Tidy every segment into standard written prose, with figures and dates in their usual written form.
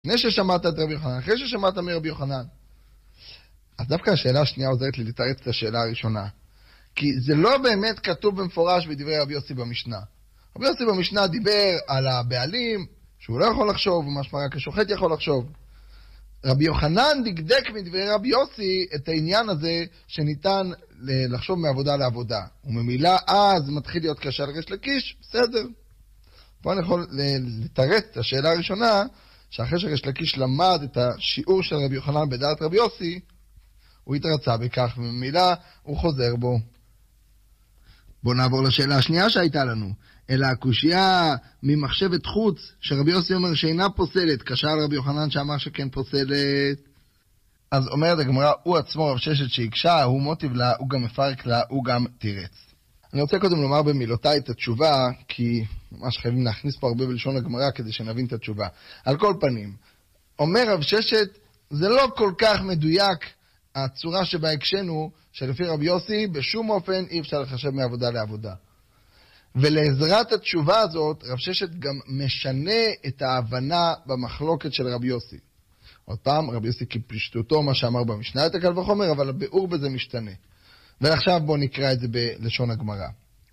לפני ששמעת את רבי יוחנן, אחרי ששמעת מרבי יוחנן. אז דווקא השאלה השנייה עוזרת לי לתרץ את השאלה הראשונה. כי זה לא באמת כתוב במפורש בדברי רבי יוסי במשנה. רבי יוסי במשנה דיבר על הבעלים, שהוא לא יכול לחשוב, ומשמע רק השוחט יכול לחשוב. רבי יוחנן דקדק מדברי רבי יוסי את העניין הזה שניתן לחשוב מעבודה לעבודה. וממילא אז מתחיל להיות קשה לריש לקיש, בסדר. פה אני יכול לתרץ את השאלה הראשונה, שאחרי שריש לקיש למד את השיעור של רבי יוחנן בדעת רבי יוסי, הוא התרצה בכך, וממילא הוא חוזר בו. בואו נעבור לשאלה השנייה שהייתה לנו. אלא הקושייה ממחשבת חוץ, שרבי יוסי אומר שאינה פוסלת, קשה על רבי יוחנן שאמר שכן פוסלת. אז אומרת הגמרא, הוא עצמו רב ששת שהקשה, הוא מוטיב לה, הוא גם מפרק לה, הוא גם תירץ. אני רוצה קודם לומר במילותיי את התשובה, כי ממש חייבים להכניס פה הרבה בלשון הגמרא כדי שנבין את התשובה. על כל פנים, אומר רב ששת, זה לא כל כך מדויק הצורה שבה הקשנו, שלפי רבי יוסי, בשום אופן אי אפשר לחשב מעבודה לעבודה. ולעזרת התשובה הזאת, רב ששת גם משנה את ההבנה במחלוקת של רבי יוסי. עוד פעם, רבי יוסי כפשטותו מה שאמר במשנה את הקל וחומר, אבל הביאור בזה משתנה. ועכשיו בואו נקרא את זה בלשון הגמרא.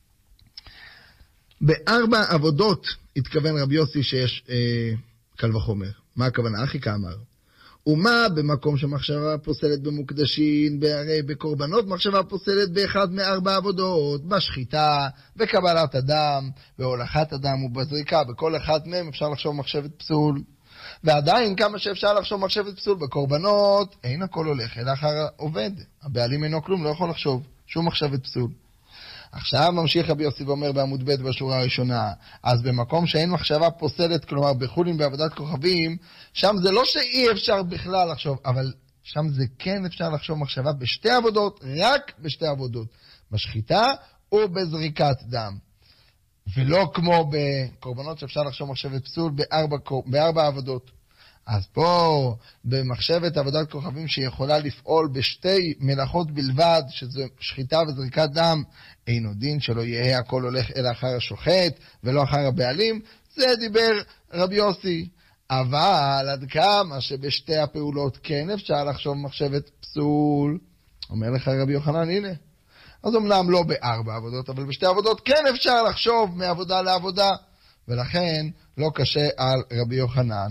בארבע עבודות התכוון רבי יוסי שיש קל וחומר. מה הכוונה? אחי כאמר. ומה במקום שמחשבה פוסלת במוקדשין, הרי בקורבנות מחשבה פוסלת באחד מארבע עבודות, בשחיטה, בקבלת אדם, בהולכת אדם ובזריקה, בכל אחד מהם אפשר לחשוב מחשבת פסול. ועדיין כמה שאפשר לחשוב מחשבת פסול בקורבנות, אין הכל הולך, אלא אחר עובד. הבעלים אינו כלום, לא יכול לחשוב שום מחשבת פסול. עכשיו ממשיך רבי יוסי ואומר בעמוד ב' בשורה הראשונה, אז במקום שאין מחשבה פוסלת, כלומר בחולין בעבודת כוכבים, שם זה לא שאי אפשר בכלל לחשוב, אבל שם זה כן אפשר לחשוב מחשבה בשתי עבודות, רק בשתי עבודות, בשחיטה ובזריקת דם. ולא כמו בקורבנות שאפשר לחשוב מחשבת פסול בארבע עבודות. אז פה במחשבת עבודת כוכבים שיכולה לפעול בשתי מלאכות בלבד, שזה שחיטה וזריקת דם, אינו דין שלא יהיה הכל הולך אלא אחר השוחט ולא אחר הבעלים, זה דיבר רבי יוסי. אבל עד כמה שבשתי הפעולות כן אפשר לחשוב מחשבת פסול, אומר לך רבי יוחנן, הנה. אז אמנם לא בארבע עבודות, אבל בשתי עבודות כן אפשר לחשוב מעבודה לעבודה, ולכן לא קשה על רבי יוחנן.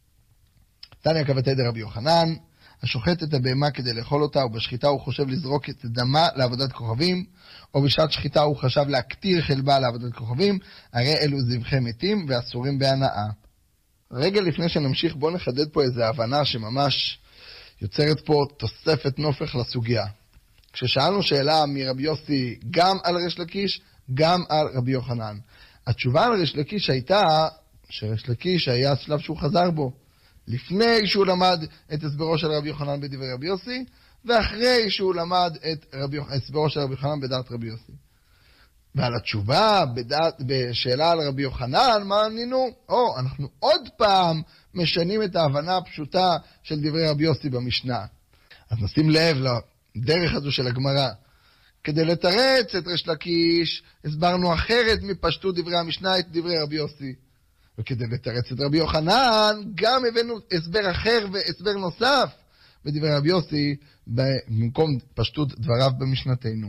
תניא כבתי דרבי יוחנן, השוחט את הבהמה כדי לאכול אותה, ובשחיטה הוא חושב לזרוק את דמה לעבודת כוכבים, או בשעת שחיטה הוא חשב להקטיר חלבה לעבודת כוכבים, הרי אלו זבחי מתים ואסורים בהנאה. רגע לפני שנמשיך, בואו נחדד פה איזו הבנה שממש יוצרת פה תוספת נופך לסוגיה. כששאלנו שאלה מרבי יוסי גם על ריש לקיש, גם על רבי יוחנן. התשובה על ריש לקיש הייתה שריש לקיש היה השלב שהוא חזר בו. לפני שהוא למד את הסברו של רבי יוחנן בדברי רבי יוסי, ואחרי שהוא למד את הסברו של רבי יוחנן בדעת רבי יוסי. ועל התשובה בשאלה על רבי יוחנן, מה ענינו? אנחנו עוד פעם משנים את ההבנה הפשוטה של דברי רבי יוסי במשנה. אז נשים לב לדרך הזו של הגמרא. כדי לתרץ את ריש לקיש, הסברנו אחרת מפשטות דברי המשנה את דברי רבי יוסי. וכדי לתרץ את רבי יוחנן, גם הבאנו הסבר אחר והסבר נוסף בדברי רבי יוסי, במקום פשטות דבריו במשנתנו.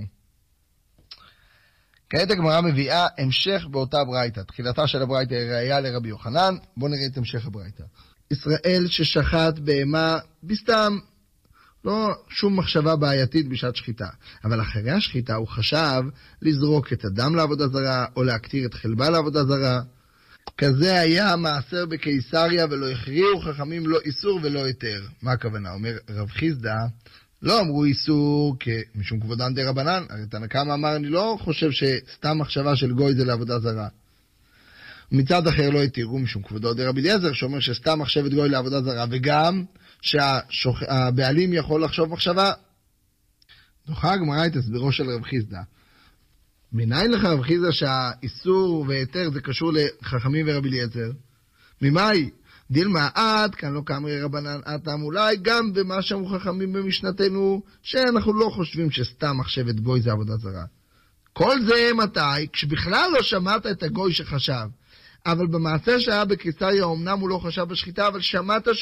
כעת הגמרא מביאה המשך באותה ברייתא. תחילתה של הברייתא היא ראיה לרבי יוחנן. בואו נראה את המשך הברייתא. ישראל ששחט בהמה בסתם, לא שום מחשבה בעייתית בשעת שחיטה. אבל אחרי השחיטה הוא חשב לזרוק את הדם לעבודה זרה, או להקטיר את חלבה לעבודה זרה. כזה היה המעשר בקיסריה, ולא הכריעו חכמים לא איסור ולא היתר. מה הכוונה? אומר רב חיסדא, לא אמרו איסור משום כבודן דה רבנן. הרי תנא קמא אמר, אני לא חושב שסתם מחשבה של גוי זה לעבודה זרה. מצד אחר לא התירו משום כבודו דה רבי אליעזר, שאומר שסתם מחשבת גוי לעבודה זרה, וגם שהבעלים יכול לחשוב מחשבה. דוחה הגמרא את הסברו של רב חיסדא. מניין לך רב חיסדא שהאיסור והיתר זה קשור לחכמים ורבי אליעזר? ממאי? דילמה עד, כאן לא כאמרי רבנן עתם, אולי גם במה שאמרו חכמים במשנתנו, שאנחנו לא חושבים שסתם מחשבת גוי זה עבודה זרה. כל זה מתי? כשבכלל לא שמעת את הגוי שחשב. אבל במעשה שהיה בקיסריה, אמנם הוא לא חשב בשחיטה, אבל שמעת